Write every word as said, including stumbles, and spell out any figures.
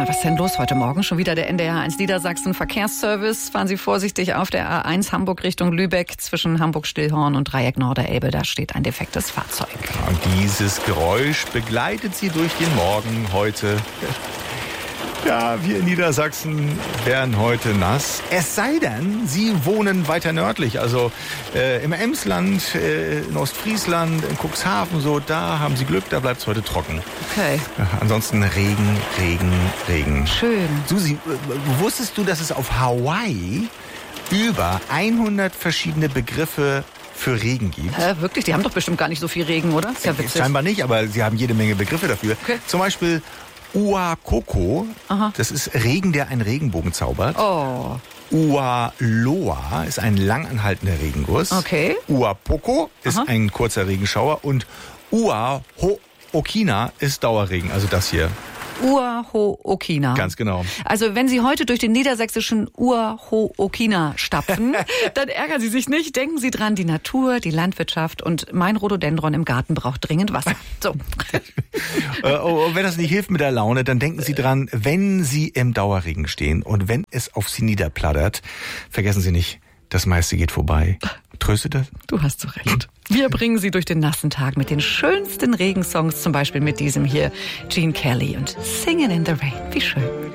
Ja, was ist denn los heute Morgen? Schon wieder der N D R eins Niedersachsen Verkehrsservice. Fahren Sie vorsichtig auf der A eins Hamburg Richtung Lübeck zwischen Hamburg-Stillhorn und Dreieck Norderelbe. Da steht ein defektes Fahrzeug. Ja, und dieses Geräusch begleitet Sie durch den Morgen heute. Ja, wir in Niedersachsen werden heute nass. Es sei denn, Sie wohnen weiter nördlich, also äh, im Emsland, äh, in Ostfriesland, in Cuxhaven, so, da haben Sie Glück, da bleibt es heute trocken. Okay. Ja, ansonsten Regen, Regen, Regen. Schön. Susi, äh, wusstest du, dass es auf Hawaii über hundert verschiedene Begriffe für Regen gibt? Hä, wirklich? Die haben doch bestimmt gar nicht so viel Regen, oder? Ist ja witzig. Scheinbar nicht, aber sie haben jede Menge Begriffe dafür. Okay. Zum Beispiel Ua-Koko, Aha. das ist Regen, der einen Regenbogen zaubert. Oh. Ua-Loa ist ein langanhaltender Regenguss. Okay. Ua-Poko ist Aha. ein kurzer Regenschauer. Und Ua-Ho-Okina ist Dauerregen, also das hier. Ua-Ho-Okina. Ganz genau. Also wenn Sie heute durch den niedersächsischen Ua-Ho-Okina stapfen, dann ärgern Sie sich nicht. Denken Sie dran, die Natur, die Landwirtschaft und mein Rhododendron im Garten braucht dringend Wasser. So. äh, oh, wenn das nicht hilft mit der Laune, dann denken Sie dran, wenn Sie im Dauerregen stehen und wenn es auf Sie niederplattert, vergessen Sie nicht, das meiste geht vorbei. Tröstet das? Du hast so recht. Wir bringen Sie durch den nassen Tag mit den schönsten Regensongs, zum Beispiel mit diesem hier, Gene Kelly und Singin' in the Rain. Wie schön.